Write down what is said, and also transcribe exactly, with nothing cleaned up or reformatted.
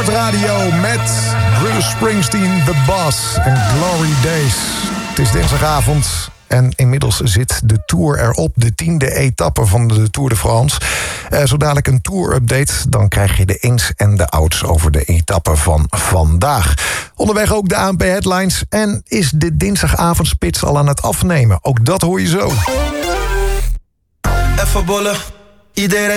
Radio met Bruce Springsteen, The Boss en Glory Days. Het is dinsdagavond en inmiddels zit de Tour erop. De tiende etappe van de Tour de France. Uh, zo dadelijk een Tour-update. Dan krijg je de ins en de outs over de etappe van vandaag. Onderweg ook de A N P-headlines. En is de dinsdagavondspits al aan het afnemen? Ook dat hoor je zo. Even bollen, iedereen.